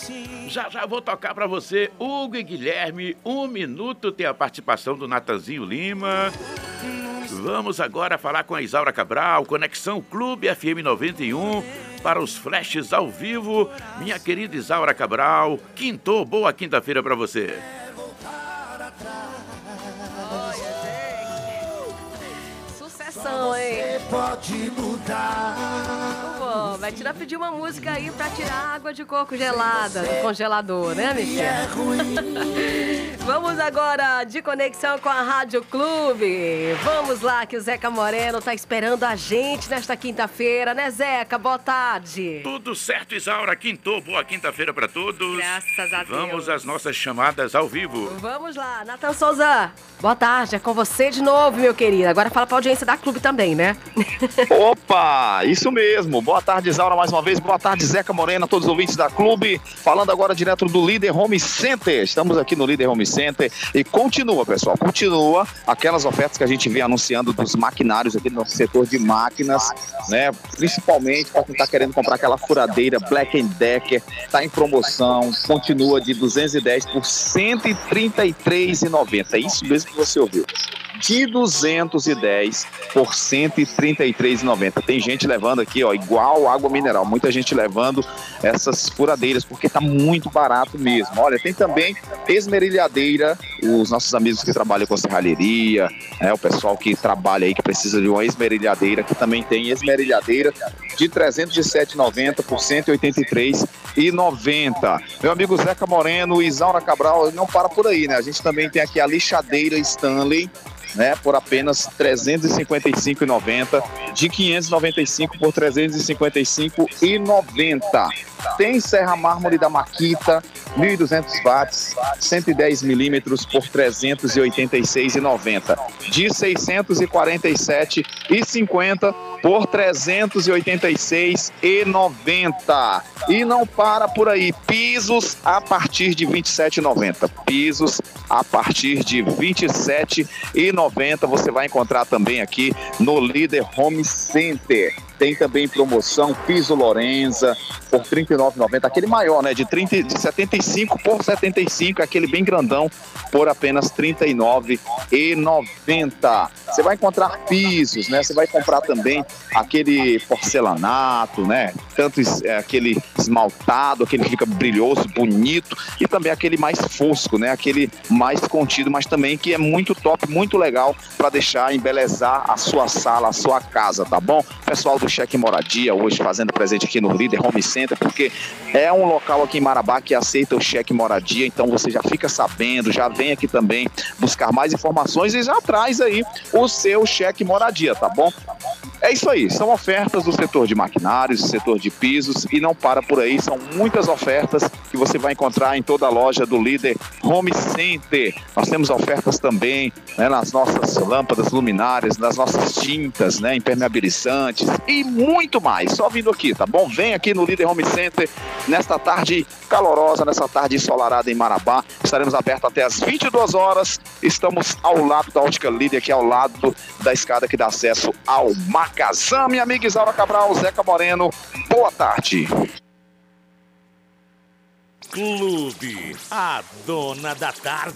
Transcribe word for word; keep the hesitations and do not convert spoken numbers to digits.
Já já vou tocar pra você, Hugo e Guilherme. Um minuto tem a participação do Natanzinho Lima. Vamos agora falar com a Isaura Cabral, Conexão Clube F M noventa e um, para os flashes ao vivo. Minha querida Isaura Cabral, quintou, boa quinta-feira pra você. Sucessão, hein? Pode mudar. Bom, vai tirar, pedir uma música aí pra tirar água de coco gelada do congelador, né, Michel? Vamos agora de conexão com a Rádio Clube. Vamos lá, que o Zeca Moreno tá esperando a gente nesta quinta-feira, né, Zeca? Boa tarde. Tudo certo, Isaura. Quintou, boa quinta-feira pra todos. Graças a Deus. Vamos às nossas chamadas ao vivo. Vamos lá, Nathan Souza. Boa tarde, é com você de novo, meu querido. Agora fala pra audiência da Clube também, né? Opa, isso mesmo. Boa tarde, Isaura, mais uma vez. Boa tarde, Zeca Moreno, a todos os ouvintes da Clube. Falando agora direto do Líder Home Center. Estamos aqui no Líder Home Center e continua, pessoal, continua aquelas ofertas que a gente vem anunciando dos maquinários aqui no nosso setor de máquinas, né? Principalmente para quem está querendo comprar aquela furadeira Black Decker, está em promoção, continua de duzentos e dez por cento e trinta e três reais e noventa centavos. É isso mesmo que você ouviu. De duzentos e dez por cento e trinta e três reais e noventa centavos. Tem gente levando aqui, ó, igual água mineral. Muita gente levando essas furadeiras, porque tá muito barato mesmo. Olha, tem também esmerilhadeira, os nossos amigos que trabalham com serralheria, né, o pessoal que trabalha aí, que precisa de uma esmerilhadeira, que também tem esmerilhadeira de trezentos e sete reais e noventa centavos por cento e oitenta e três reais e noventa centavos. Meu amigo Zeca Moreno e Isaura Cabral, não para por aí, né? A gente também tem aqui a lixadeira Stanley, né, por apenas trezentos e cinquenta e cinco reais e noventa centavos, de quinhentos e noventa e cinco por trezentos e cinquenta e cinco reais e noventa centavos. Tem serra mármore da Makita, mil e duzentos watts, cento e dez milímetros por trezentos e oitenta e seis reais e noventa centavos, de seiscentos e quarenta e sete reais e cinquenta centavos por trezentos e oitenta e seis reais e noventa centavos. E não para por aí, pisos a partir de vinte e sete reais e noventa centavos. Pisos a partir de vinte e sete reais e noventa centavos. Você vai encontrar também aqui no Líder Home Center. Tem também promoção piso Lorenza por trinta e nove reais e noventa centavos, aquele maior, né, de, trinta, de setenta e cinco por setenta e cinco, aquele bem grandão, por apenas trinta e nove reais e noventa centavos. Você vai encontrar pisos, né, você vai comprar também aquele porcelanato, né, tanto é, aquele esmaltado, aquele que fica brilhoso, bonito, e também aquele mais fosco, né, aquele mais contido, mas também que é muito top, muito legal para deixar, embelezar a sua sala, a sua casa, tá bom? Pessoal do Cheque Moradia hoje fazendo presente aqui no Líder Home Center, porque é um local aqui em Marabá que aceita o Cheque Moradia, então você já fica sabendo, já vem aqui também buscar mais informações e já traz aí o seu Cheque Moradia, tá bom? É isso aí, são ofertas do setor de maquinários, do setor de pisos, e não para por aí, são muitas ofertas que você vai encontrar em toda a loja do Líder Home Center. Nós temos ofertas também, né, nas nossas lâmpadas luminárias, nas nossas tintas, né, impermeabilizantes e muito mais. Só vindo aqui, tá bom? Vem aqui no Líder Home Center nesta tarde calorosa, nessa tarde ensolarada em Marabá. Estaremos abertos até às vinte e duas horas. Estamos ao lado da Ótica Líder, que é ao lado da escada que dá acesso ao Macazã. Minha amiga Isaura Cabral, Zeca Moreno, boa tarde. Clube, a dona da tarde.